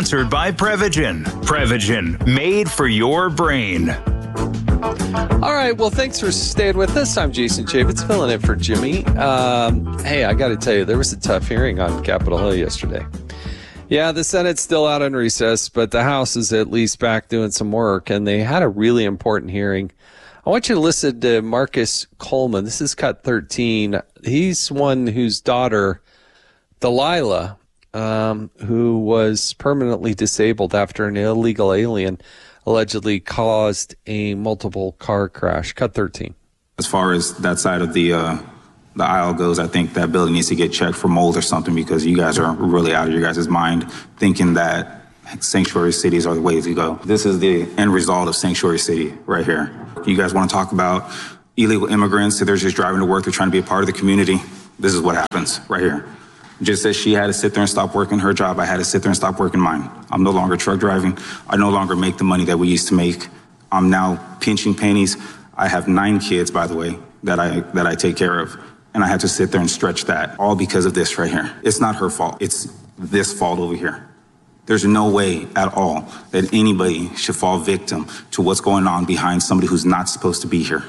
Sponsored by Prevagen. Prevagen, made for your brain. All right, well, thanks for staying with us. I'm Jason Chaffetz, filling in for Jimmy. Hey, I got to tell you, there was a tough hearing on Capitol Hill yesterday. Yeah, the Senate's still out on recess, but the House is at least back doing some work, and they had a really important hearing. I want you to listen to Marcus Coleman. This is cut 13. He's one whose daughter, Delilah, who was permanently disabled after an illegal alien allegedly caused a multiple car crash. Cut 13. As far as that side of the aisle goes, I think that building needs to get checked for mold or something, because you guys are really out of your guys' mind thinking that sanctuary cities are the way to go. This is the end result of sanctuary city right here. You guys want to talk about illegal immigrants that they're just driving to work, they're trying to be a part of the community. This is what happens right here. Just as she had to sit there and stop working her job, I had to sit there and stop working mine. I'm no longer truck driving. I no longer make the money that we used to make. I'm now pinching pennies. I have 9 kids, by the way, that I take care of. And I have to sit there and stretch that, all because of this right here. It's not her fault. It's this fault over here. There's no way at all that anybody should fall victim to what's going on behind somebody who's not supposed to be here.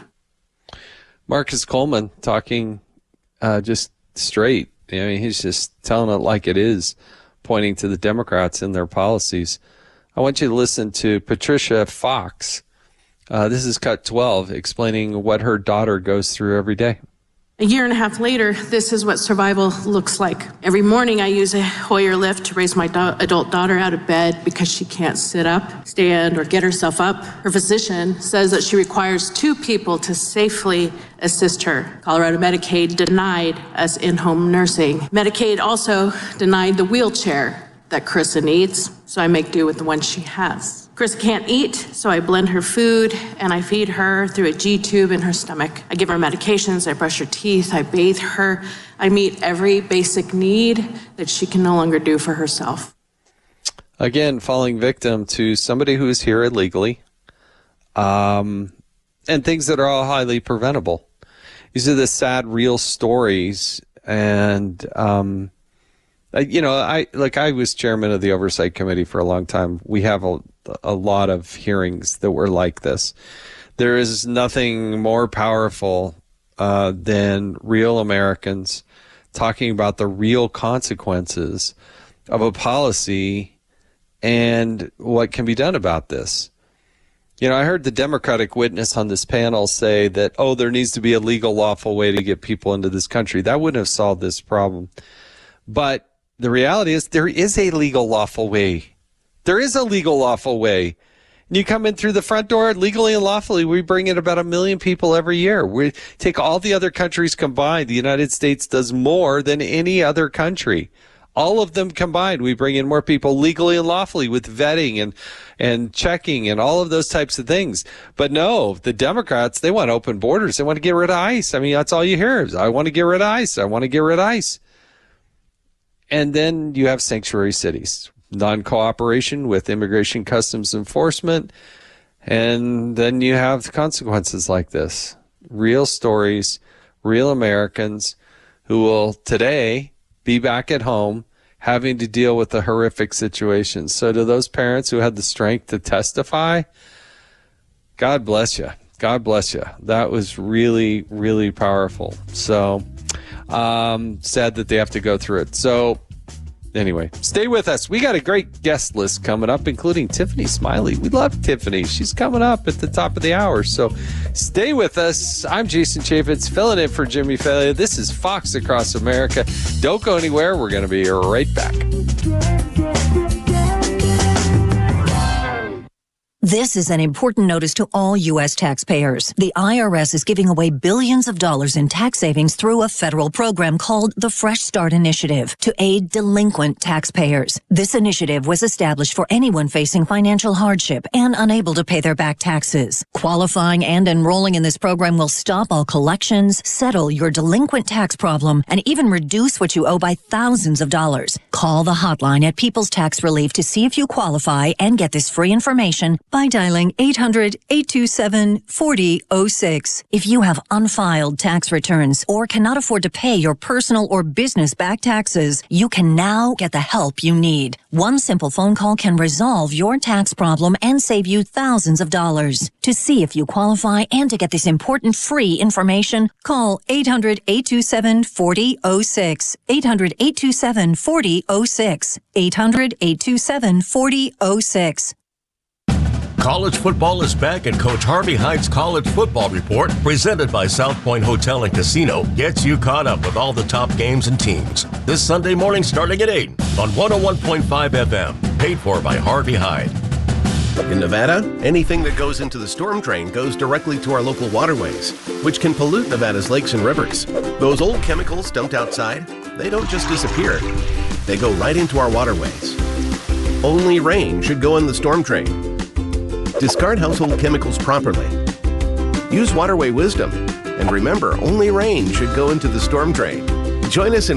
Marcus Coleman talking just straight. I mean, he's just telling it like it is, pointing to the Democrats and their policies. I want you to listen to Patricia Fox. This is cut 12, explaining what her daughter goes through every day. A year and a half later, this is what survival looks like. Every morning I use a Hoyer lift to raise my adult daughter out of bed because she can't sit up, stand, or get herself up. Her physician says that she requires 2 people to safely assist her. Colorado Medicaid denied us in-home nursing. Medicaid also denied the wheelchair that Carissa needs, so I make do with the one she has. Chris can't eat, so I blend her food and I feed her through a G-tube in her stomach. I give her medications, I brush her teeth, I bathe her. I meet every basic need that she can no longer do for herself. Again, falling victim to somebody who is here illegally, and things that are all highly preventable. These are the sad, real stories. And, I was chairman of the Oversight Committee for a long time. We have a lot of hearings that were like this. There is nothing more powerful than real Americans talking about the real consequences of a policy and what can be done about this. You know, I heard the Democratic witness on this panel say that, there needs to be a legal, lawful way to get people into this country. That wouldn't have solved this problem. But the reality is there is a legal, lawful way. There is a legal, lawful way. And you come in through the front door legally and lawfully. We bring in about 1 million people every year. We take all the other countries combined. The United States does more than any other country. All of them combined, we bring in more people legally and lawfully with vetting and checking and all of those types of things. But no, the Democrats, they want open borders. They want to get rid of ICE. I mean, that's all you hear is, I want to get rid of ICE. I want to get rid of ICE. And then you have sanctuary cities, non-cooperation with Immigration Customs Enforcement. And then you have consequences like this. Real stories, real Americans who will today be back at home having to deal with the horrific situation. So to those parents who had the strength to testify, God bless you. God bless you. That was really, really powerful. So sad that they have to go through it. So anyway, stay with us. We got a great guest list coming up, including Tiffany Smiley. We love Tiffany. She's coming up at the top of the hour. So stay with us. I'm Jason Chaffetz, filling in for Jimmy Failure. This is Fox Across America. Don't go anywhere. We're going to be right back. This is an important notice to all U.S. taxpayers. The IRS is giving away billions of dollars in tax savings through a federal program called the Fresh Start Initiative to aid delinquent taxpayers. This initiative was established for anyone facing financial hardship and unable to pay their back taxes. Qualifying and enrolling in this program will stop all collections, settle your delinquent tax problem, and even reduce what you owe by thousands of dollars. Call the hotline at People's Tax Relief to see if you qualify and get this free information by dialing 800-827-4006. If you have unfiled tax returns or cannot afford to pay your personal or business back taxes, you can now get the help you need. One simple phone call can resolve your tax problem and save you thousands of dollars. To see if you qualify and to get this important free information, call 800-827-4006. 800-827-4006. 800-827-4006. College football is back, and Coach Harvey Hyde's College Football Report, presented by South Point Hotel and Casino, gets you caught up with all the top games and teams. This Sunday morning starting at 8 on 101.5 FM, paid for by Harvey Hyde. In Nevada, anything that goes into the storm drain goes directly to our local waterways, which can pollute Nevada's lakes and rivers. Those old chemicals dumped outside, they don't just disappear. They go right into our waterways. Only rain should go in the storm drain. Discard household chemicals properly. Use waterway wisdom. And remember, only rain should go into the storm drain. Join us in